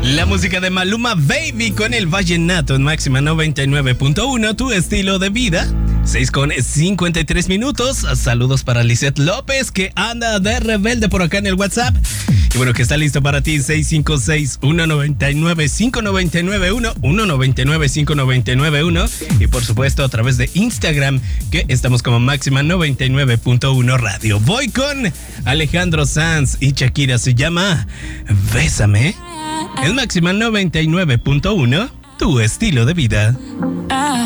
La música de Maluma Baby con el vallenato en Máxima 99.1, tu estilo de vida. 6:53. Saludos para Lisette López, que anda de rebelde por acá en el WhatsApp. Y bueno, que está listo para ti, 656-199-5991, 199-5991. Y por supuesto a través de Instagram, que estamos como Máxima 99.1 Radio. Voy con Alejandro Sanz y Shakira, se llama Bésame. En Máxima 99.1, tu estilo de vida.